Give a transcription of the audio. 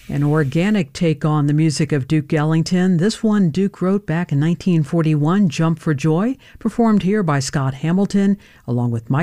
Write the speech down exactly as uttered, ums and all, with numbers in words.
An organic take on the music of Duke Ellington. This one Duke wrote back in nineteen forty-one, Jump for Joy, performed here by Scott Hamilton, along with Mike